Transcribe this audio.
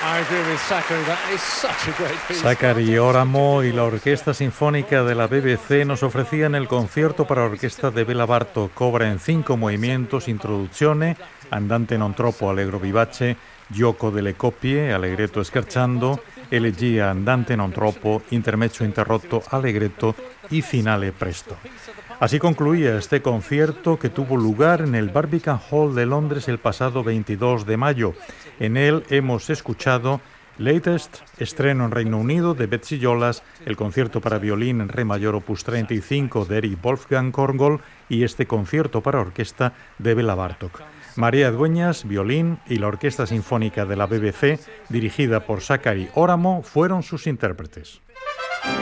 Zachary Oramo y la Orquesta Sinfónica de la BBC nos ofrecían el concierto para orquesta de Béla Bartók. Obra en 5 movimientos: introduzione, andante non troppo allegro vivace, gioco delle coppie, allegretto e scherzando, elegia andante non troppo, intermezzo interrotto, allegretto y finale presto. Así concluía este concierto que tuvo lugar en el Barbican Hall de Londres el pasado 22 de mayo. En él hemos escuchado Latest, estreno en Reino Unido de Betsy Jolas, el concierto para violín en re mayor opus 35 de Erich Wolfgang Korngold y este concierto para orquesta de Béla Bartók. María Dueñas, violín, y la Orquesta Sinfónica de la BBC, dirigida por Zachary Oramo, fueron sus intérpretes.